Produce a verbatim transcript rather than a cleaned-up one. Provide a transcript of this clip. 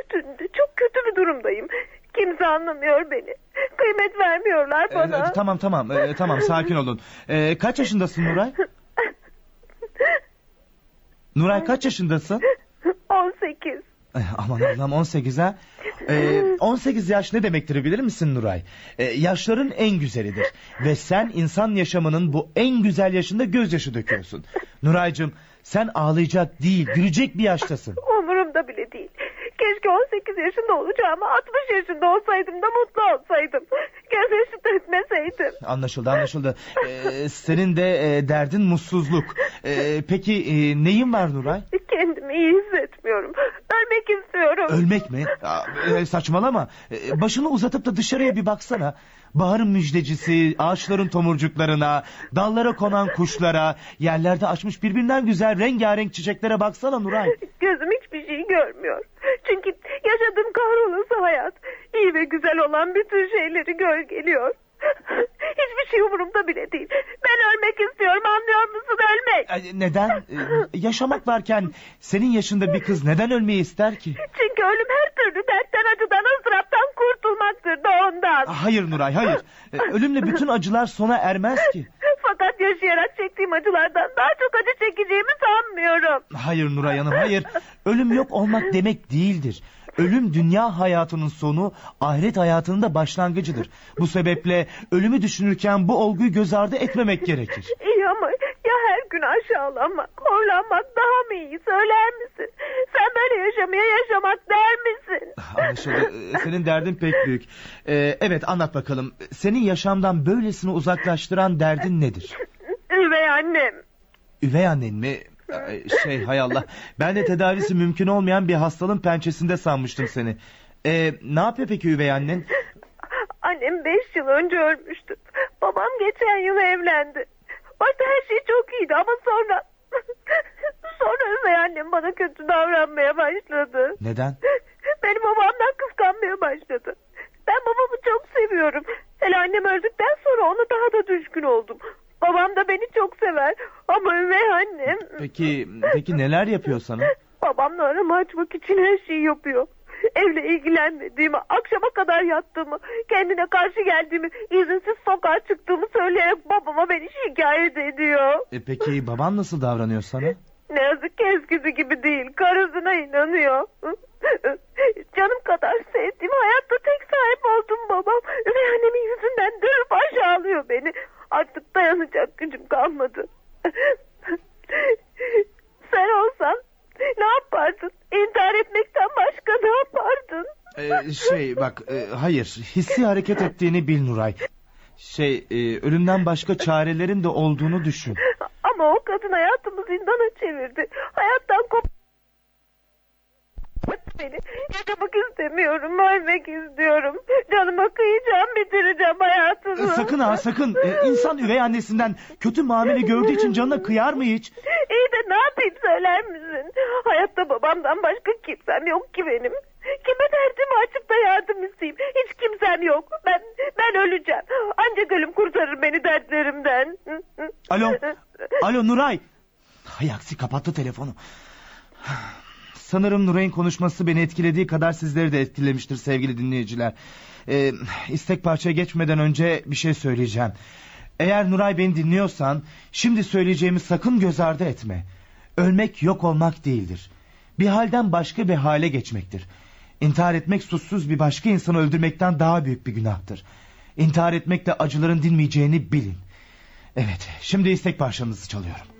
Çok kötü bir durumdayım. Kimse anlamıyor beni. Kıymet vermiyorlar bana. Ee, tamam tamam ee, tamam sakin olun. Ee, kaç yaşındasın Nuray? Nuray kaç yaşındasın? on sekiz. Aman Allah'ım, on sekiz ha. Ee, on sekiz yaş ne demektir bilir misin Nuray? Ee, yaşların en güzelidir. Ve sen insan yaşamının bu en güzel yaşında gözyaşı döküyorsun. Nuraycığım, sen ağlayacak değil, gülecek bir yaştasın. Umurumda bile değil. Keşke on sekiz yaşında olacağıma altmış yaşında olsaydım da mutlu olsaydım. Gözyaşı dökmeseydim. Anlaşıldı anlaşıldı. Ee, senin de e, derdin mutsuzluk. Ee, peki e, neyin var Nuray? Kendimi iyi hissetmiyorum. Ölmek istiyorum. Ölmek mi? Aa, e, saçmalama. E, başını uzatıp da dışarıya bir baksana. Baharın müjdecisi, ağaçların tomurcuklarına, dallara konan kuşlara, yerlerde açmış birbirinden güzel rengarenk çiçeklere baksana Nuray. Gözüm hiçbir şey görmüyor. Çünkü yaşadığım kahrolası hayat iyi ve güzel olan bütün şeyleri gölgeliyor. Hiçbir şey umurumda bile değil. Ben ölmek istiyorum, anlıyor musun, ölmek? E, neden? E, yaşamak varken senin yaşında bir kız neden ölmeyi ister ki? Çünkü ölüm her türlü dertten, acıdan, ızdıraptan kurtulmaktır da ondan. Hayır Nuray, hayır. E, ölümle bütün acılar sona ermez ki. Fakat yaşayarak çektiğim acılardan daha çok acı çekeceğimi sanmıyorum. Hayır Nuray Hanım, hayır. Ölüm yok olmak demek değildir. Ölüm dünya hayatının sonu, ahiret hayatının da başlangıcıdır. Bu sebeple ölümü düşünürken bu olguyu göz ardı etmemek gerekir. İyi ama ya her gün aşağılanmak, horlanmak daha mı iyi, söyler misin? Sen böyle yaşamaya yaşamak der misin? Anlaşıldı. Senin derdin pek büyük. Ee, evet, anlat bakalım. Senin yaşamdan böylesine uzaklaştıran derdin nedir? Üvey annem. Üvey annen mi? Şey, hay Allah. Ben de tedavisi mümkün olmayan bir hastalığın pençesinde sanmıştım seni. Ee, ne yapıyor peki üvey annen? Annem beş yıl önce ölmüştü. Babam geçen yıl evlendi. Başta her şey çok iyiydi ama sonra... sonra üvey annem bana kötü davranmaya başladı. Neden? Beni babamdan kıskanmaya başladı. Ben babamı çok seviyorum. Hele annem öldükten sonra ona daha da düşkün oldum. Babam da beni çok sever. Ama üvey annem... Peki, peki neler yapıyor sana? Babamla aramı açmak için her şeyi yapıyor. Evle ilgilenmediğimi, akşama kadar yattığımı, kendine karşı geldiğimi, izinsiz sokağa çıktığımı söyleyerek babama beni şikayet ediyor. E peki baban nasıl davranıyor sana? Ne yazık ki eskisi gibi değil. Karısına inanıyor. Canım kadar sevdiğim, hayatta tek sahip olduğum babam üvey annemin yüzünden dönüp aşağılıyor beni. Artık dayanacak gücüm kalmadı. Sen olsan ne yapardın? İntihar etmekten başka ne yapardın? Ee, şey bak, e, hayır, hissi hareket ettiğini bil Nuray. Şey, e, ölümden başka çarelerin de olduğunu düşün. Ama o kadın hayatımı zindana çevirdi. Hayattan kop... beni. Yaşamak istemiyorum, ölmek istiyorum. Canıma kıyacağım, bitireceğim hayatımı. E, sakın ha, sakın. E, insan üvey annesinden kötü muamele gördüğü için canına kıyar mı hiç? İyi de ne yapayım, söyler misin? Hayatta babamdan başka kimsem yok ki benim. Kime derdimi açıp da yardım isteyeyim? Hiç kimsem yok. Ben ben öleceğim. Ancak ölüm kurtarır beni dertlerimden. Alo, alo Nuray. Hay aksi, kapattı telefonu. Sanırım Nuray'ın konuşması beni etkilediği kadar sizleri de etkilemiştir sevgili dinleyiciler. Ee, istek parçaya geçmeden önce bir şey söyleyeceğim. Eğer Nuray beni dinliyorsan, şimdi söyleyeceğimi sakın göz ardı etme. Ölmek yok olmak değildir. Bir halden başka bir hale geçmektir. İntihar etmek suçsuz bir başka insanı öldürmekten daha büyük bir günahtır. İntihar etmekle acıların dinmeyeceğini bilin. Evet, şimdi istek parçamızı çalıyorum.